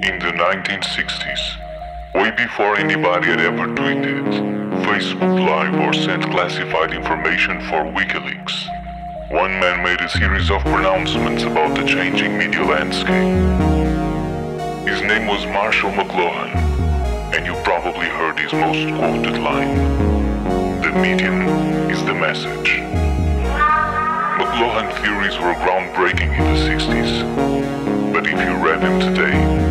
In the 1960s, way before anybody had ever tweeted, Facebook Live or sent classified information for WikiLeaks, one man made a series of pronouncements about the changing media landscape. His name was Marshall McLuhan, and you probably heard his most quoted line: "The medium is the message." McLuhan theories were groundbreaking in the 60s, but if you read them today,